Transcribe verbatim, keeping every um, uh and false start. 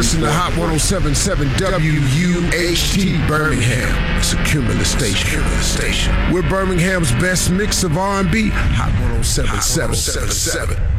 listen to Hot one oh seven point seven W U H T Birmingham. It's a Cumulus station. Cumulus station. We're Birmingham's best mix of R and B. Hot one oh seven point seven.